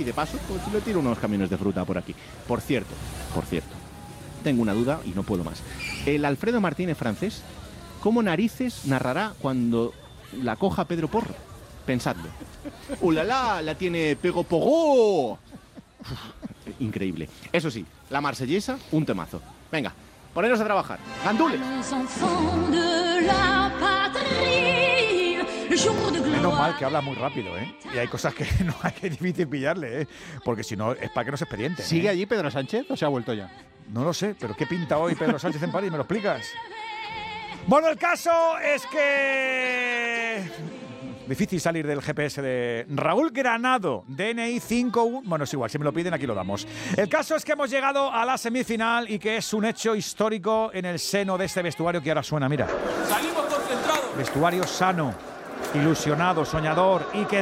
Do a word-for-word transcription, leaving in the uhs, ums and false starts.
y de paso pues le tiro unos camiones de fruta por aquí. Por cierto, por cierto, tengo una duda y no puedo más. El Alfredo Martínez francés, ¿cómo narices narrará cuando la coja Pedro Porro? Pensadlo. ¡Ulala! La tiene Pego Pogó. Increíble. Eso sí, la marsellesa, un temazo. Venga, poneros a trabajar. ¡Gandules! Menos mal que habla muy rápido, ¿eh? Y hay cosas que no hay que difícil pillarle, ¿eh? Porque si no, es para que no se expedienten. ¿Sigue ¿eh? allí Pedro Sánchez o se ha vuelto ya? No lo sé, pero ¿qué pinta hoy Pedro Sánchez en París? ¿Me lo explicas? Bueno, el caso es que... Difícil salir del G P S de Raúl Granado, D N I cinco uno... Bueno, es igual, si me lo piden aquí lo damos. El caso es que hemos llegado a la semifinal y que es un hecho histórico en el seno de este vestuario que ahora suena, mira. Salimos concentrados. Vestuario sano, ilusionado, soñador y que